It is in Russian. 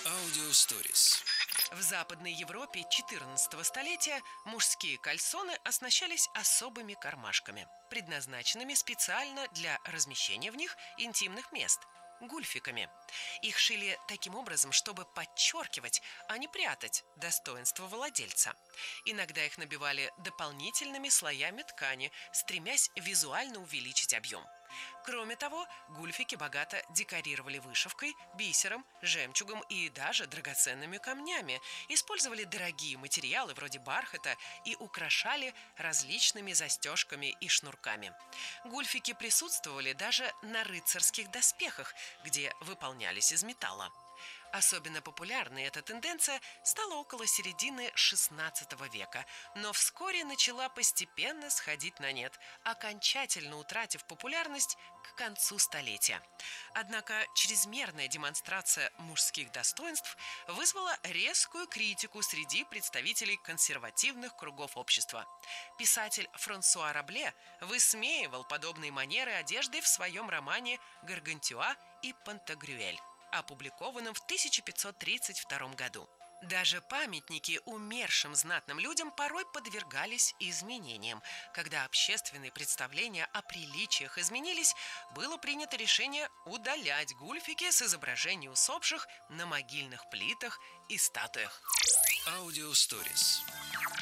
Аудиосторис. В Западной Европе XIV столетия мужские кальсоны оснащались особыми кармашками, предназначенными специально для размещения в них интимных мест – гульфиками. Их шили таким образом, чтобы подчеркивать, а не прятать достоинство владельца. Иногда их набивали дополнительными слоями ткани, стремясь визуально увеличить объем. Кроме того, гульфики богато декорировали вышивкой, бисером, жемчугом и даже драгоценными камнями, использовали дорогие материалы вроде бархата и украшали различными застежками и шнурками. Гульфики присутствовали даже на рыцарских доспехах, где выполнялись из металла. Особенно популярной эта тенденция стала около середины XVI века, но вскоре начала постепенно сходить на нет, окончательно утратив популярность к концу столетия. Однако чрезмерная демонстрация мужских достоинств вызвала резкую критику среди представителей консервативных кругов общества. Писатель Франсуа Рабле высмеивал подобные манеры одежды в своем романе «Гаргантюа и Пантагрюэль», опубликованном в 1532 году. Даже памятники умершим знатным людям порой подвергались изменениям. Когда общественные представления о приличиях изменились, было принято решение удалять гульфики с изображений усопших на могильных плитах и статуях. Аудиосторис.